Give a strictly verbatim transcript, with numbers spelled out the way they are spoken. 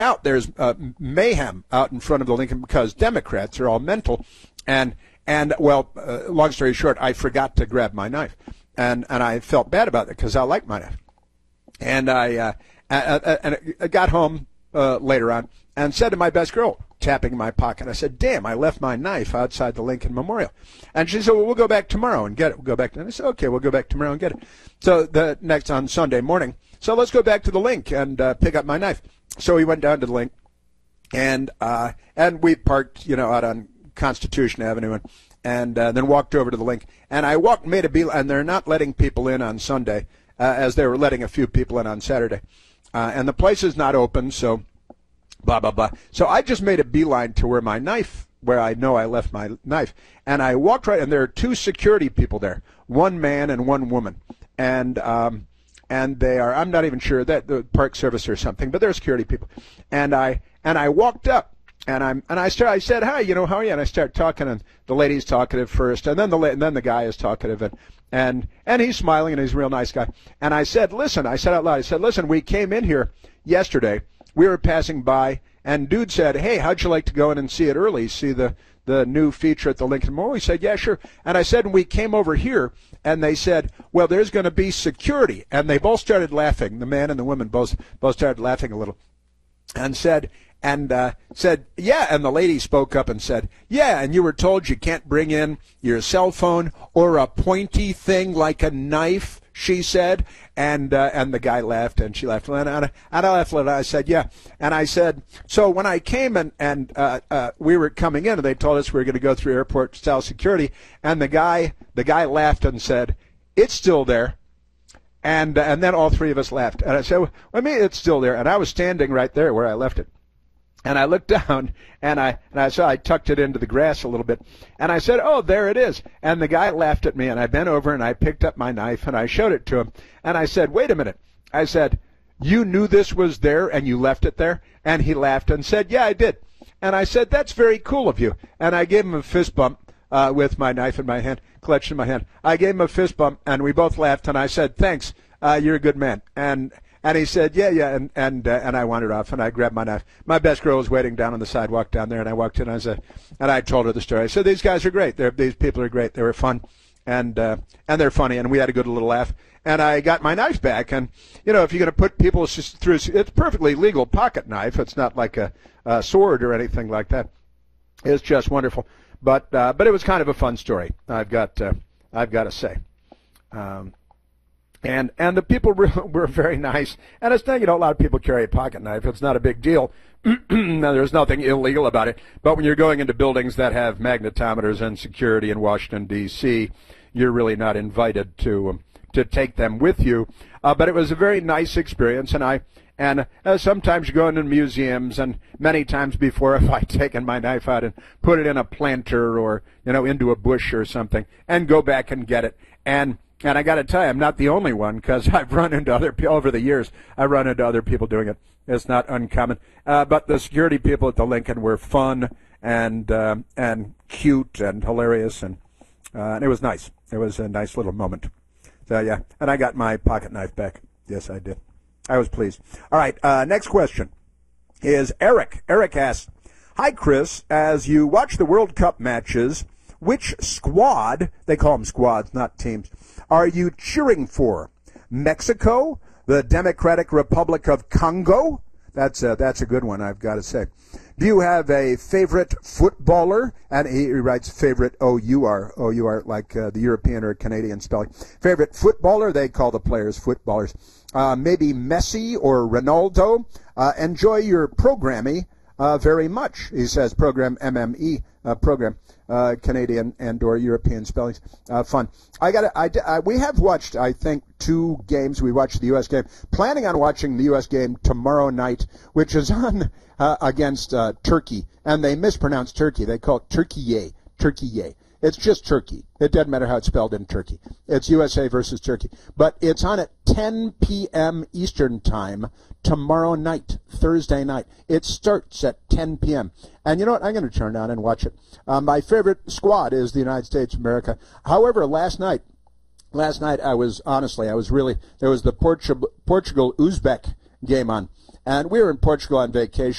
out. There's uh, mayhem out in front of the Lincoln because Democrats are all mental. And, and well, uh, long story short, I forgot to grab my knife. And, and I felt bad about it because I like my knife. And I, uh, I, I, I got home uh, later on and said to my best girl, tapping my pocket, I said, damn, I left my knife outside the Lincoln Memorial. And she said, well, we'll go back tomorrow and get it. We'll go back. And I said, okay, we'll go back tomorrow and get it. So the next on Sunday morning, so let's go back to the link and uh, pick up my knife. So we went down to the link, and uh, and we parked, you know, out on Constitution Avenue, and and uh, then walked over to the link. And I walked, made a beeline, and they're not letting people in on Sunday, uh, as they were letting a few people in on Saturday. Uh, and the place is not open, so blah, blah, blah. So I just made a beeline to where my knife, where I know I left my knife. And I walked right, and there are two security people there, one man and one woman. And um, and they are, I'm not even sure, that the Park Service or something, but they're security people. And I and I walked up, and I'm and I start, I said, hi, you know, how are you? And I start talking, and the lady's talkative first, and then the and then the guy is talkative, and and and he's smiling, and he's a real nice guy. And I said, listen, I said out loud, I said, listen, we came in here yesterday. We were passing by, and dude said, hey, how'd you like to go in and see it early, see the, the new feature at the Lincoln Memorial? He said, yeah, sure. And I said, and we came over here, and they said, well, there's going to be security. And they both started laughing. The man and the woman both both started laughing a little, and said, and uh, said, yeah, and the lady spoke up and said, yeah, and you were told you can't bring in your cell phone or a pointy thing like a knife, she said. And uh, and the guy laughed, and she laughed, and I, and I laughed, and I said, yeah. And I said, so when I came and, and uh, uh, we were coming in, and they told us we were going to go through airport-style security, and the guy the guy laughed and said, it's still there. And uh, and then all three of us laughed. And I said, well, I mean, it's still there. And I was standing right there where I left it. And I looked down, and I and I saw I tucked it into the grass a little bit. And I said, oh, there it is. And the guy laughed at me, and I bent over, and I picked up my knife, and I showed it to him. And I said, wait a minute. I said, you knew this was there, and you left it there? And he laughed and said, yeah, I did. And I said, that's very cool of you. And I gave him a fist bump uh, with my knife in my hand, clutched in my hand. I gave him a fist bump, and we both laughed, and I said, thanks, uh, you're a good man. And And he said, yeah, yeah, and and uh, and I wandered off, and I grabbed my knife. My best girl was waiting down on the sidewalk down there, and I walked in, and I said, and I told her the story. I said, these guys are great. They're, these people are great. They were fun, and uh, and they're funny, and we had a good little laugh. And I got my knife back, and, you know, if you're going to put people through, it's perfectly legal pocket knife. It's not like a, a sword or anything like that. It's just wonderful. But uh, but it was kind of a fun story, I've got, uh, I've got to say. Um And and the people were, were very nice. And it's not, you know, a lot of people carry a pocket knife. It's not a big deal. There's nothing illegal about it. But when you're going into buildings that have magnetometers and security in Washington, D C, you're really not invited to um, to take them with you. Uh, but it was a very nice experience. And I and uh, sometimes you go into museums, and many times before have I taken my knife out and put it in a planter or, you know, into a bush or something and go back and get it. And And I got to tell you, I'm not the only one, because I've run into other people over the years. I run into other people doing it. It's not uncommon. Uh, but the security people at the Lincoln were fun and uh, and cute and hilarious, and uh, and it was nice. It was a nice little moment. So yeah, and I got my pocket knife back. Yes, I did. I was pleased. All right, uh, next question is Eric. Eric asks, "Hi, Chris. As you watch the World Cup matches, which squad, they call them squads, not teams, are you cheering for? Mexico, the Democratic Republic of Congo?" That's a, that's a good one, I've got to say. "Do you have a favorite footballer?" And he, he writes favorite O U R, O U R, like uh, the European or Canadian spelling. "Favorite footballer?" They call the players footballers. Uh, "maybe Messi or Ronaldo? Uh, enjoy your programming uh, very much." He says program, M M E, uh, program. Uh, Canadian and or European spellings. Uh, fun. I got. I, I we have watched, I think, two games. We watched the U S game. Planning on watching the U S game tomorrow night, which is on uh, against uh, Turkey, and they mispronounce Turkey. They call it Turkey. Turkey. It's just Turkey. It doesn't matter how it's spelled in Turkey. It's U S A versus Turkey. But it's on at ten p.m. Eastern Time tomorrow night, Thursday night. It starts at ten p.m. And you know what? I'm going to turn on and watch it. Uh, my favorite squad is the United States of America. However, last night, last night I was, honestly, I was really, there was the Portu- Portugal-Uzbek game on. And we were in Portugal on vacation.